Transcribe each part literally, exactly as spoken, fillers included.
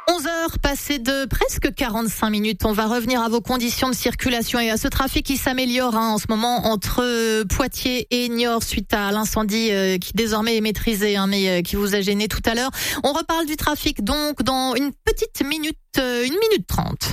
onze heures passées de presque quarante-cinq minutes. On va revenir à vos conditions de circulation et à ce trafic qui s'améliore hein, en ce moment entre Poitiers et Niort suite à l'incendie euh, qui désormais est maîtrisé, hein, mais euh, qui vous a gêné tout à l'heure. On reparle du trafic donc dans une petite minute, euh, une minute trente.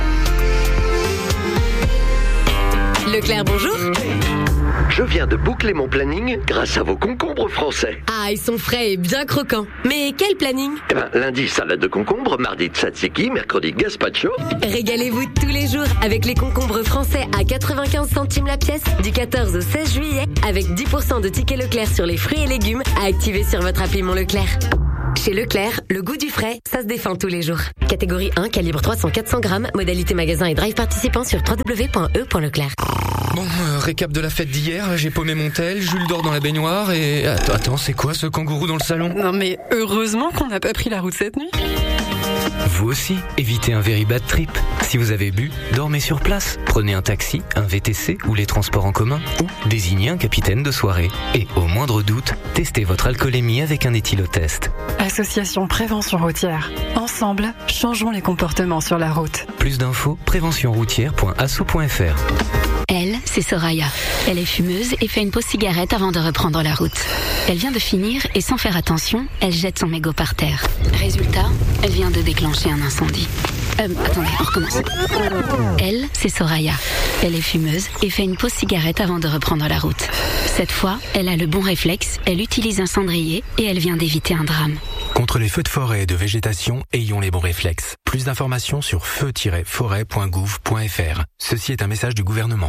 Leclerc, bonjour. Je viens de boucler mon planning grâce à vos concombres français. Ah, ils sont frais et bien croquants. Mais quel planning ? Eh ben, lundi, salade de concombre, mardi, tzatziki, mercredi, gazpacho. Régalez-vous tous les jours avec les concombres français à quatre-vingt-quinze centimes la pièce du quatorze au seize juillet avec dix pour cent de tickets Leclerc sur les fruits et légumes à activer sur votre appli Mon Leclerc. Chez Leclerc, le goût du frais, ça se défend tous les jours. Catégorie un, calibre trois cents à quatre cents grammes, modalité magasin et drive participant sur w w w point e point leclerc. Bon, euh, récap de la fête d'hier, j'ai paumé mon tel, Jules dort dans la baignoire et... Attends, attends, c'est quoi ce kangourou dans le salon ? Non mais heureusement qu'on n'a pas pris la route cette nuit. Vous aussi, évitez un very bad trip. Si vous avez bu, dormez sur place. Prenez un taxi, un V T C ou les transports en commun. Ou désignez un capitaine de soirée. Et au moindre doute, testez votre alcoolémie avec un éthylotest. Association Prévention Routière. Ensemble, changeons les comportements sur la route. Plus d'infos, prévention routière point asso point f r. Elle, c'est Soraya. Elle est fumeuse et fait une pause cigarette avant de reprendre la route. Elle vient de finir et sans faire attention, elle jette son mégot par terre. Résultat, elle vient de déclencher un incendie. Euh, attendez, on recommence. Elle, c'est Soraya. Elle est fumeuse et fait une pause cigarette avant de reprendre la route. Cette fois, elle a le bon réflexe, elle utilise un cendrier et elle vient d'éviter un drame. Contre les feux de forêt et de végétation, ayons les bons réflexes. Plus d'informations sur feu tiret forêt point gouv point f r. Ceci est un message du gouvernement.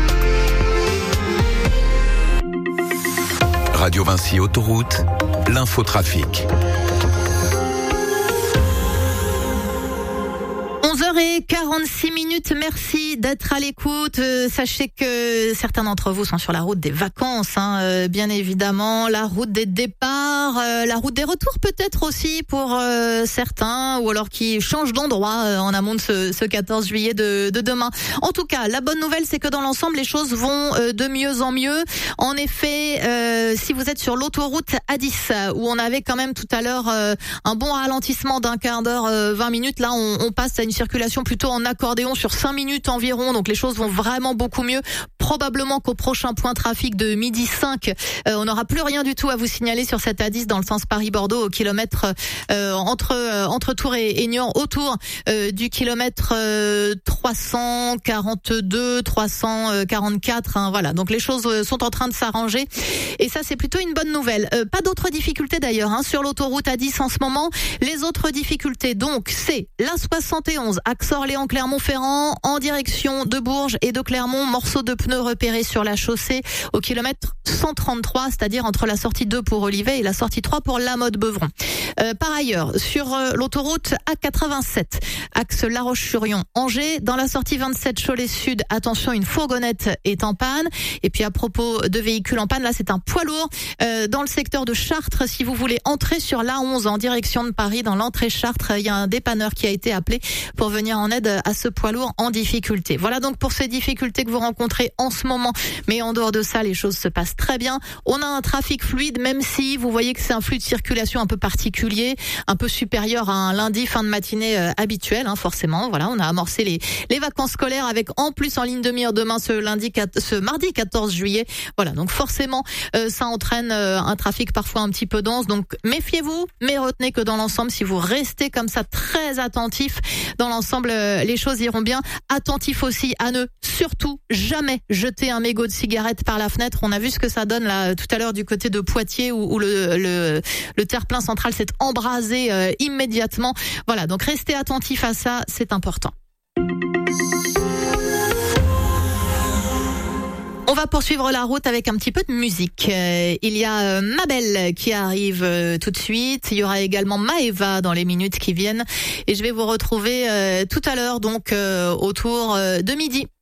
Radio Vinci Autoroute, l'infotrafic. onze heures quarante-six minutes, merci d'être à l'écoute. Euh, sachez que certains d'entre vous sont sur la route des vacances, hein, euh, bien évidemment, la route des départs, euh, la route des retours peut-être aussi pour euh, certains, ou alors qui changent d'endroit euh, en amont de ce, ce quatorze juillet de, de demain. En tout cas, la bonne nouvelle, c'est que dans l'ensemble, les choses vont euh, de mieux en mieux. En effet, euh, si vous êtes sur l'autoroute A dix, où on avait quand même tout à l'heure euh, un bon ralentissement d'un quart d'heure, euh, vingt minutes, là on, on passe à une circulation plutôt en accordéon sur cinq minutes environ, donc les choses vont vraiment beaucoup mieux. Probablement qu'au prochain point trafic de midi cinq, euh, on n'aura plus rien du tout à vous signaler sur cette A dix dans le sens Paris-Bordeaux au kilomètre euh, entre euh, entre Tours et, et Niort, autour euh, du kilomètre euh, trois cent quarante-deux, trois cent quarante-quatre. Hein, voilà, donc les choses sont en train de s'arranger et ça c'est plutôt une bonne nouvelle. Euh, pas d'autres difficultés d'ailleurs hein, sur l'autoroute A dix en ce moment. Les autres difficultés donc c'est l'A soixante et onze axe Orléans-Clermont-Ferrand en direction de Bourges et de Clermont, morceau de pneus repéré sur la chaussée au kilomètre cent trente-trois, c'est-à-dire entre la sortie deux pour Olivet et la sortie trois pour La Motte-Beuvron. Euh, par ailleurs, sur euh, l'autoroute A quatre-vingt-sept, axe La Roche-sur-Yon-Angers, dans la sortie vingt-sept Cholet-Sud, attention, une fourgonnette est en panne. Et puis à propos de véhicules en panne, là c'est un poids lourd euh, dans le secteur de Chartres. Si vous voulez entrer sur l'A onze en direction de Paris, dans l'entrée Chartres, il y a un dépanneur qui a été appelé pour venir en aide à ce poids lourd en difficulté. Voilà donc pour ces difficultés que vous rencontrez en ce moment. Mais en dehors de ça, les choses se passent très bien. On a un trafic fluide, même si vous voyez que c'est un flux de circulation un peu particulier, un peu supérieur à un lundi fin de matinée euh, habituel, hein, forcément. Voilà, on a amorcé les, les vacances scolaires avec en plus en ligne de mire demain ce lundi, ce mardi quatorze juillet. Voilà, donc forcément, euh, ça entraîne euh, un trafic parfois un petit peu dense. Donc méfiez-vous, mais retenez que dans l'ensemble, si vous restez comme ça très attentif, dans l'ensemble, euh, les choses iront bien. Attentif aussi à ne surtout jamais jeter un mégot de cigarette par la fenêtre. On a vu ce que ça donne là tout à l'heure du côté de Poitiers où, où le, le, le terre-plein central s'est embrasé euh, immédiatement. Voilà, donc restez attentif à ça, c'est important. On va poursuivre la route avec un petit peu de musique. Euh, il y a euh, Mabel qui arrive euh, tout de suite. Il y aura également Maeva dans les minutes qui viennent. Et je vais vous retrouver euh, tout à l'heure, donc euh, autour euh, de midi.